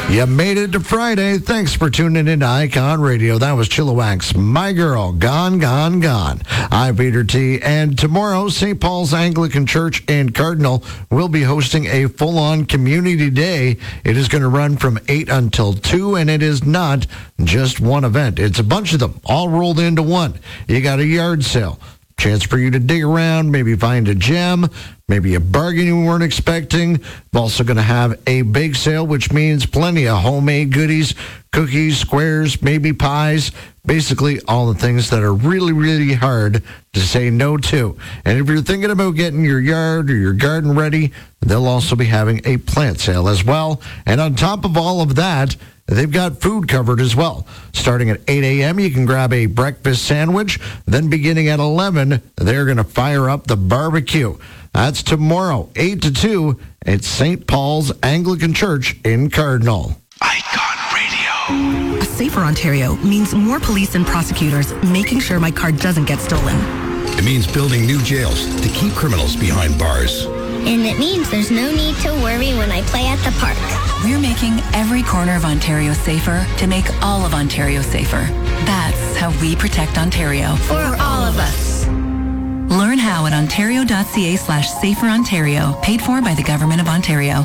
You made it to Friday. Thanks for tuning in to Icon Radio. That was Chilliwack's My Girl, Gone, Gone, Gone. I'm Peter T. And tomorrow, St. Paul's Anglican Church in Cardinal will be hosting a full-on community day. It is going to run from 8 until 2, and it is not just one event. It's a bunch of them all rolled into one. You got a yard sale. Chance for you to dig around, maybe find a gem, maybe a bargain you weren't expecting. We're also going to have a bake sale, which means plenty of homemade goodies, cookies, squares, maybe pies, basically all the things that are really, really hard to say no to. And if you're thinking about getting your yard or your garden ready, they'll also be having a plant sale as well. And on top of all of that, they've got food covered as well. Starting at 8 a.m., you can grab a breakfast sandwich. Then beginning at 11, they're going to fire up the barbecue. That's tomorrow, 8 to 2, at St. Paul's Anglican Church in Cardinal. Icon Radio. A safer Ontario means more police and prosecutors making sure my car doesn't get stolen. It means building new jails to keep criminals behind bars. And it means there's no need to worry when I play at the park. We're making every corner of Ontario safer to make all of Ontario safer. That's how we protect Ontario. For all of us. Learn how at ontario.ca/saferontario, paid for by the Government of Ontario.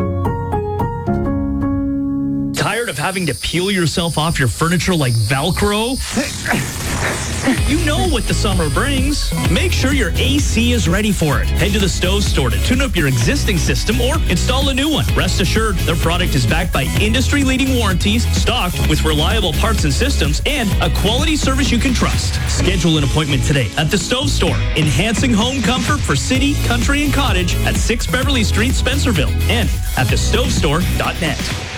Tired of having to peel yourself off your furniture like Velcro? You know what the summer brings. Make sure your AC is ready for it. Head to the Stove Store to tune up your existing system or install a new one. Rest assured, their product is backed by industry-leading warranties, stocked with reliable parts and systems, and a quality service you can trust. Schedule an appointment today at the Stove Store, enhancing home comfort for city, country, and cottage at 6 Beverly Street, Spencerville, and at thestovestore.net.